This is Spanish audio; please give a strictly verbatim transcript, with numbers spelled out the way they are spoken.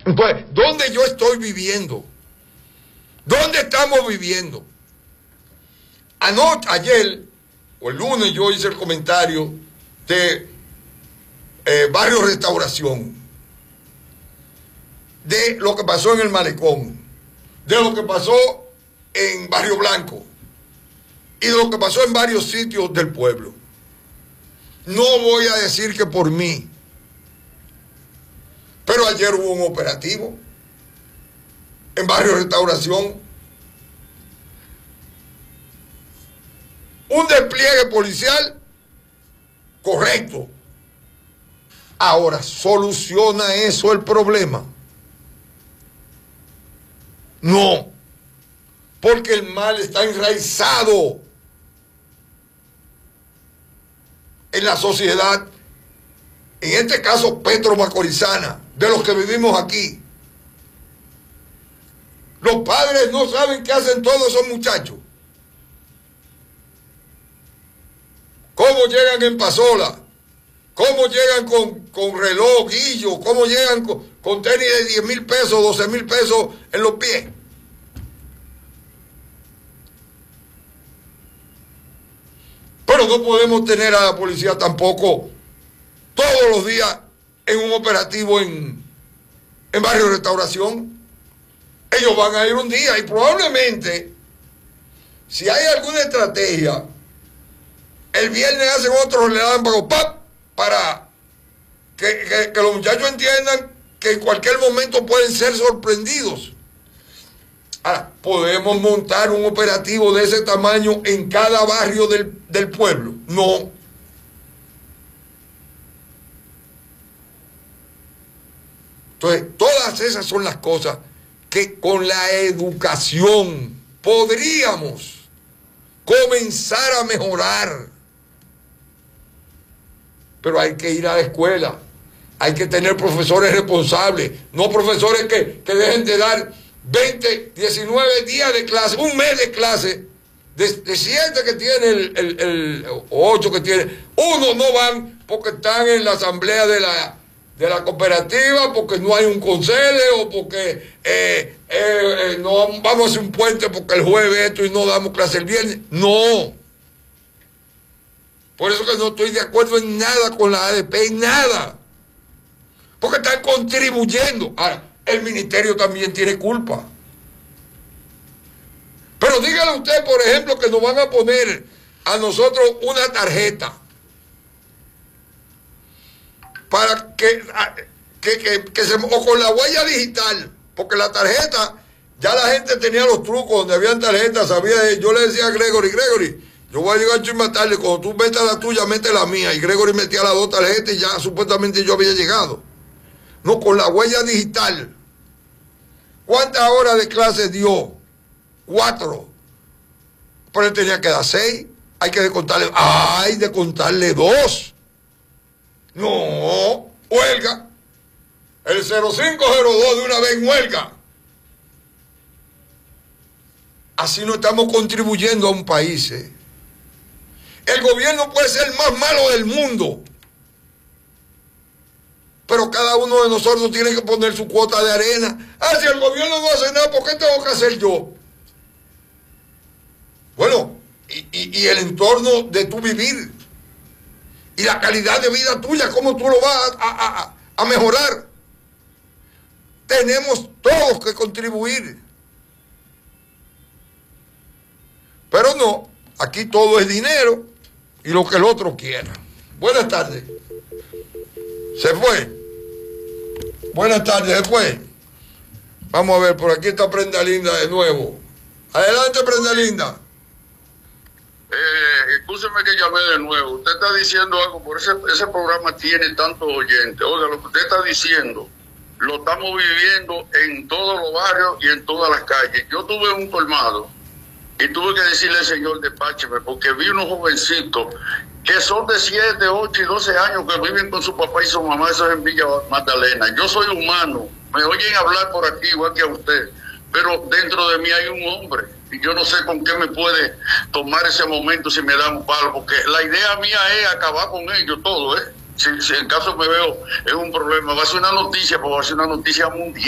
Entonces, ¿dónde yo estoy viviendo? ¿Dónde estamos viviendo? Anoche, ayer, o el lunes, yo hice el comentario de eh, Barrio Restauración, de lo que pasó en el Malecón, de lo que pasó en Barrio Blanco y de lo que pasó en varios sitios del pueblo. No voy a decir que por mí, pero ayer hubo un operativo en Barrio Restauración, un despliegue policial correcto. Ahora, ¿soluciona eso el problema? No, porque el mal está enraizado en la sociedad, en este caso petro-macorizana, de los que vivimos aquí. Los padres no saben qué hacen todos esos muchachos. ¿Cómo llegan en pasola? ¿Cómo llegan con, con reloj, guillo? ¿Cómo llegan con, con tenis de diez mil pesos, doce mil pesos en los pies? Pero no podemos tener a la policía tampoco todos los días en un operativo en, en Barrio Restauración. Ellos van a ir un día y probablemente, si hay alguna estrategia, el viernes hacen otro relámpago ¡pap! Para que, que, que los muchachos entiendan que en cualquier momento pueden ser sorprendidos. Ahora, ¿podemos montar un operativo de ese tamaño en cada barrio del, del pueblo? No. Entonces, todas esas son las cosas que con la educación podríamos comenzar a mejorar. Pero hay que ir a la escuela, hay que tener profesores responsables, no profesores que, que dejen de dar veinte, diecinueve días de clase, un mes de clase, de, de siete que tiene el, el, el ocho que tiene, uno no van porque están en la asamblea de la, de la cooperativa, porque no hay un consejo, o porque eh, eh, eh, no vamos a hacer un puente porque el jueves esto y no damos clase el viernes. No. Por eso que no estoy de acuerdo en nada con la A D P, en nada. Porque están contribuyendo. Ahora, el ministerio también tiene culpa. Pero dígale usted, por ejemplo, que nos van a poner a nosotros una tarjeta para que, que, que, que se, o con la huella digital, porque la tarjeta, ya la gente tenía los trucos, donde habían tarjetas, sabía, yo le decía a Gregory, Gregory, yo voy a llegar mucho más tarde, cuando tú metas la tuya, mete la mía. Y Gregory metía las dos tarjetas y ya supuestamente yo había llegado. No, con la huella digital. ¿Cuántas horas de clase dio? Cuatro. Pero él tenía que dar seis. Hay que descontarle. ¡Ay, de contarle dos! No, huelga. El cero cinco cero dos de una vez en huelga. Así no estamos contribuyendo a un país, ¿eh? El gobierno puede ser el más malo del mundo, pero cada uno de nosotros tiene que poner su cuota de arena. Ah, si el gobierno no hace nada, ¿por qué tengo que hacer yo? Bueno, y, y, y el entorno de tu vivir y la calidad de vida tuya, ¿cómo tú lo vas a, a, a, a mejorar? Tenemos todos que contribuir. Pero no, aquí todo es dinero y lo que el otro quiera. Buenas tardes. Se fue. Buenas tardes, se fue. Vamos a ver, por aquí está Prenda Linda de nuevo. Adelante, Prenda Linda. Eh, escúcheme que llamé de nuevo. Usted está diciendo algo, por ese, ese programa tiene tantos oyentes. Oiga, lo que usted está diciendo, lo estamos viviendo en todos los barrios y en todas las calles. Yo tuve un colmado y tuve que decirle al señor, despácheme, porque vi unos jovencitos que son de siete, ocho y doce años que viven con su papá y su mamá, eso es en Villa Magdalena. Yo soy humano, me oyen hablar por aquí igual que a usted, pero dentro de mí hay un hombre y yo no sé con qué me puede tomar ese momento si me da un palo, porque la idea mía es acabar con ellos todo, ¿eh? Si, si en caso me veo es un problema, va a ser una noticia, pero va a ser una noticia mundial.